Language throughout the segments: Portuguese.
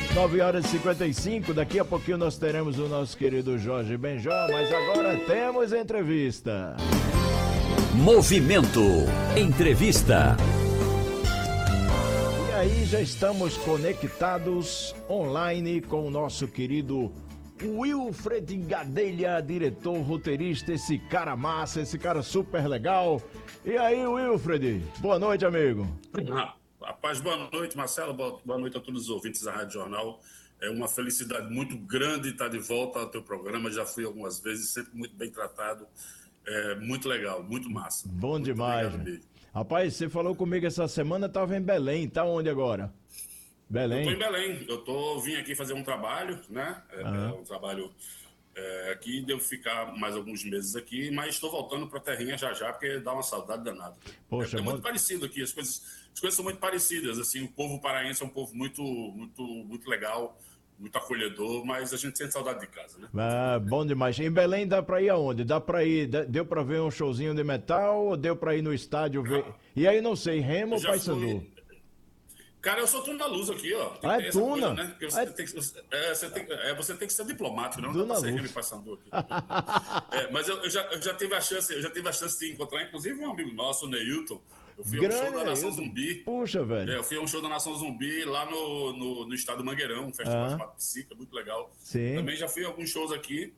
9h55, daqui a pouquinho nós teremos o nosso querido Jorge Benjó, mas agora temos entrevista. Movimento Entrevista. E aí já estamos conectados online com o nosso querido Wilfred Gadelha, diretor, roteirista, esse cara massa, esse cara super legal. E aí, Wilfred, boa noite, amigo. Rapaz, boa noite, Marcelo, boa noite a todos os ouvintes da Rádio Jornal. É uma felicidade muito grande estar de volta ao teu programa, já fui algumas vezes, sempre muito bem tratado. É muito legal, muito massa. Bom muito demais. Rapaz, você falou comigo essa semana, estava em Belém, tá onde agora? Belém? Eu estou em Belém, vim aqui fazer um trabalho, né? Um trabalho aqui, devo ficar mais alguns meses aqui, mas estou voltando para a terrinha já, porque dá uma saudade danada. Poxa, é muito parecido aqui, as coisas são muito parecidas, assim, o povo paraense é um povo muito legal, muito acolhedor, mas a gente sente saudade de casa, né? Bom demais. Em Belém dá pra ir aonde? Deu pra ver um showzinho de metal ou deu pra ir no estádio ver? E aí não sei, Remo ou Paysandu? Cara, eu sou Tuna Luz aqui, ó. É Tuna? Coisa, né? Você tem que ser diplomático, não dá pra ser Remo e Paysandu aqui. Mas eu já tive a chance de encontrar, inclusive, um amigo nosso, o Neilton. Eu fui a um show da Nação Zumbi. Puxa, velho. Eu fui a um show da Nação Zumbi lá no estado do Mangueirão, um festival chamado Psica, muito legal. Sim. Também já fui a alguns shows aqui.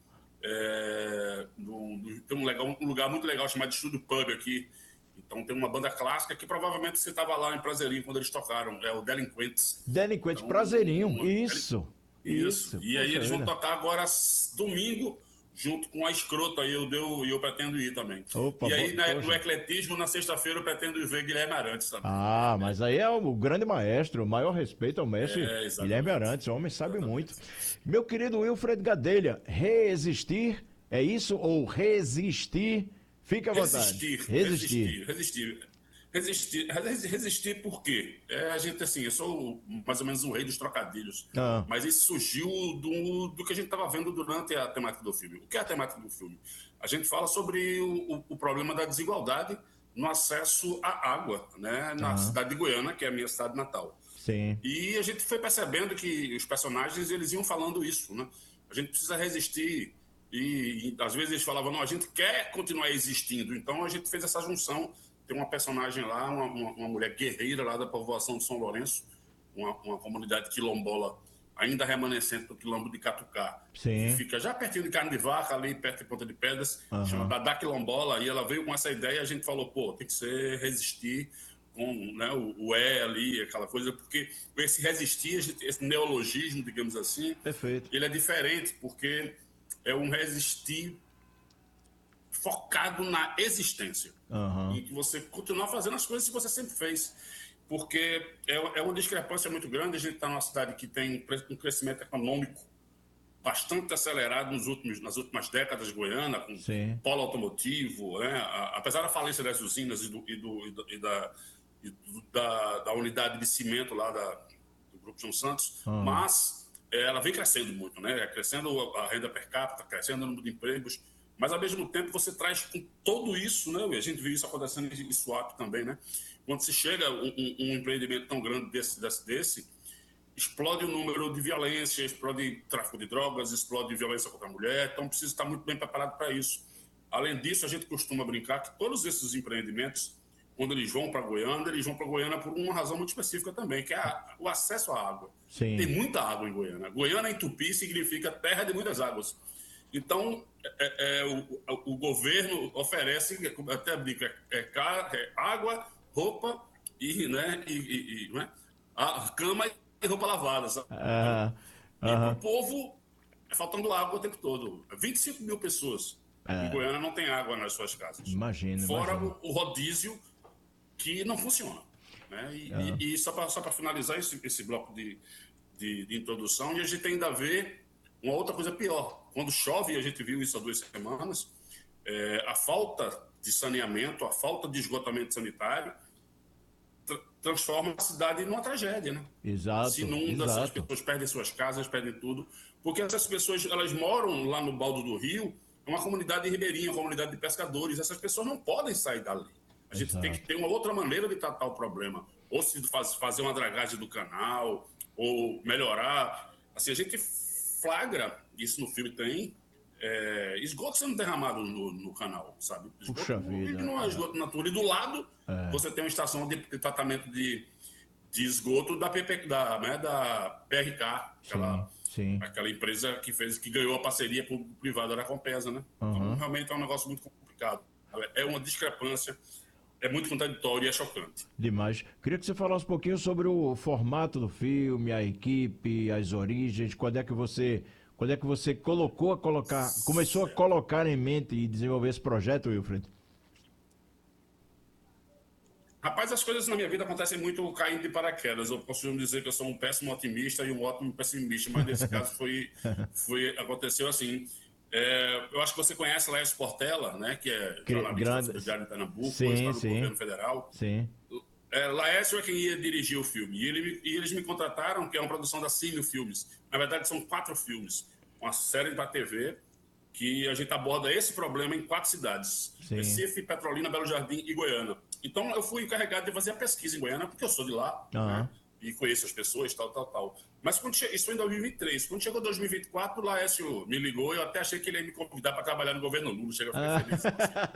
Tem um lugar muito legal chamado Estúdio Pub aqui. Então tem uma banda clássica que provavelmente você estava lá em Prazerinho quando eles tocaram. É o Delinquentes. Delinquentes, então, Prazerinho, isso. E aí eles vão tocar agora domingo, junto com a Escrota, e eu pretendo ir também. Opa, e aí no ecletismo, na sexta-feira, eu pretendo ir ver Guilherme Arantes também. Mas aí é o grande maestro, o maior respeito ao mestre Guilherme Arantes, o homem sabe muito. Meu querido Wilfred Gadelha, resistir, é isso? Ou resistir? Fica à vontade. Resistir por quê? A gente, assim, eu sou mais ou menos o rei dos trocadilhos, mas isso surgiu do que a gente estava vendo durante a temática do filme. O que é a temática do filme? A gente fala sobre o problema da desigualdade no acesso à água, né, na cidade de Goiânia, que é a minha cidade natal. Sim. E a gente foi percebendo que os personagens, eles iam falando isso, né? A gente precisa resistir. E às vezes eles falavam, não, a gente quer continuar existindo. Então a gente fez essa junção. Tem uma personagem lá, uma mulher guerreira lá da povoação de São Lourenço, uma comunidade quilombola ainda remanescente do quilombo de Catucá. Sim. Que fica já pertinho de Carne de Vaca, ali perto de Ponta de Pedras, chama Dadá Quilombola. E ela veio com essa ideia e a gente falou, tem que ser resistir com, né, o ali, aquela coisa, porque esse resistir, esse neologismo, digamos assim, perfeito, ele é diferente, porque é um resistir focado na existência. E que você continuar fazendo as coisas que você sempre fez. Porque é uma discrepância muito grande. A gente está numa cidade que tem um crescimento econômico bastante acelerado nas últimas décadas de Goiânia, com polo automotivo, né? Apesar da falência das usinas da unidade de cimento lá do Grupo João Santos, mas ela vem crescendo muito, né? Crescendo a renda per capita, crescendo o número de empregos, mas ao mesmo tempo você traz com tudo isso, né? A gente viu isso acontecendo em Suape também, né? Quando se chega um empreendimento tão grande desse, explode o número de violência, explode tráfico de drogas, explode violência contra a mulher, então precisa estar muito bem preparado para isso. Além disso, a gente costuma brincar que todos esses empreendimentos, quando eles vão para Goiânia por uma razão muito específica também, que é o acesso à água. Sim. Tem muita água em Goiânia. Goiânia em Tupi significa terra de muitas águas. Então, o governo oferece, até brinca, água, roupa né, cama e roupa lavada. Sabe? E o povo faltando água o tempo todo. 25 mil pessoas em Goiânia não tem água nas suas casas. Imagina. Fora o rodízio, que não funciona. Né? E só para finalizar esse bloco de introdução, e a gente ainda vê uma outra coisa pior. Quando chove, a gente viu isso há 2 semanas, a falta de saneamento, a falta de esgotamento sanitário transforma a cidade numa tragédia, né? Exato. Se inunda, as pessoas perdem suas casas, perdem tudo, porque essas pessoas, elas moram lá no Baldo do Rio, é uma comunidade ribeirinha, uma comunidade de pescadores, essas pessoas não podem sair dali. A gente tem que ter uma outra maneira de tratar o problema, ou se fazer uma dragagem do canal, ou melhorar. Assim, a gente flagra, isso no filme tem, esgoto sendo derramado no canal, sabe? Esgoto Puxa vida. não é esgoto natural. E do lado, você tem uma estação de tratamento de esgoto da PRK, Sim. aquela empresa que ganhou a parceria privada da Compesa, né? Então, realmente é um negócio muito complicado. É uma discrepância, é muito contraditório e é chocante. Demais. Queria que você falasse um pouquinho sobre o formato do filme, a equipe, as origens, quando é que você começou a colocar em mente e desenvolver esse projeto, Wilfred? Rapaz, as coisas na minha vida acontecem muito caindo de paraquedas. Eu posso dizer que eu sou um péssimo otimista e um ótimo pessimista, mas nesse caso aconteceu assim. Eu acho que você conhece Laércio Portela, né, que é jornalista Grande. do Diário de Pernambuco, hoje está Sim, no sim. governo federal. Sim. Laércio é quem ia dirigir o filme. E eles me contrataram, que é uma produção da Cine Filmes. Na verdade, são 4 filmes. Uma série para TV, que a gente aborda esse problema em 4 cidades. Sim. Recife, Petrolina, Belo Jardim e Goiânia. Então, eu fui encarregado de fazer a pesquisa em Goiânia, porque eu sou de lá, né? E conheço as pessoas, tal. Mas isso foi em 2023. Quando chegou 2024, o Laércio me ligou e eu até achei que ele ia me convidar para trabalhar no governo Lula. Chega a ficar feliz.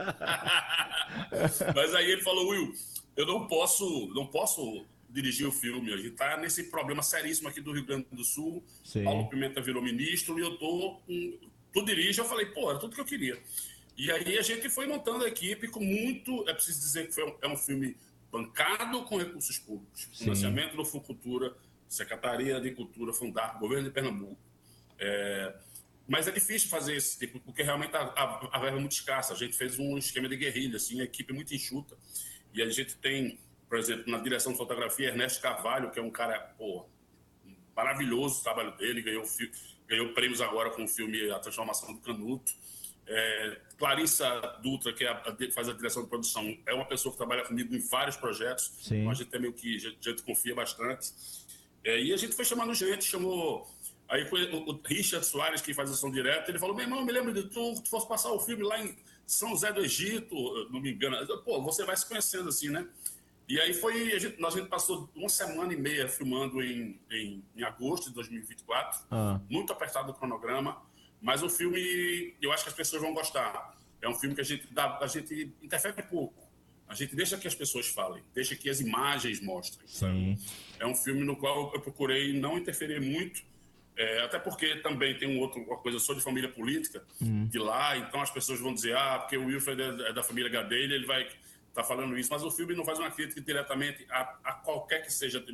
Mas aí ele falou, Will, eu não posso dirigir o filme. A gente está nesse problema seríssimo aqui do Rio Grande do Sul. Sim. Paulo Pimenta virou ministro e tu dirige. Eu falei, pô, era tudo que eu queria. E aí a gente foi montando a equipe com muito... É preciso dizer que é um filme bancado com recursos públicos. Sim. Financiamento do Fucultura, Secretaria de Cultura, Fundar, Governo de Pernambuco. Mas é difícil fazer esse tipo, porque realmente a verba é muito escassa. A gente fez um esquema de guerrilha, assim, a equipe é muito enxuta. E a gente tem, por exemplo, na direção de fotografia, Ernesto Carvalho, que é um cara, maravilhoso o trabalho dele, ganhou prêmios agora com o filme A Transformação do Canuto. Clarissa Dutra, que faz a direção de produção, é uma pessoa que trabalha comigo em vários projetos. Sim. Então a gente também a gente confia bastante. E a gente foi chamando gente, chamou... Aí o Richard Soares, que faz ação direta, ele falou, meu irmão, me lembro de tu fosse passar o filme lá em São José do Egito, não me engano. Pô, você vai se conhecendo assim, né? E aí a gente passou 1 semana e meia filmando em agosto de 2024, muito apertado o cronograma, mas o filme, eu acho que as pessoas vão gostar. É um filme que a gente interfere pouco. A gente deixa que as pessoas falem, deixa que as imagens mostrem. Sabe? É um filme no qual eu procurei não interferir muito, até porque também tem uma coisa, eu sou de família política de lá, então as pessoas vão dizer, porque o Wilfred é da família Gadelha, ele vai estar falando isso, mas o filme não faz uma crítica diretamente a qualquer que seja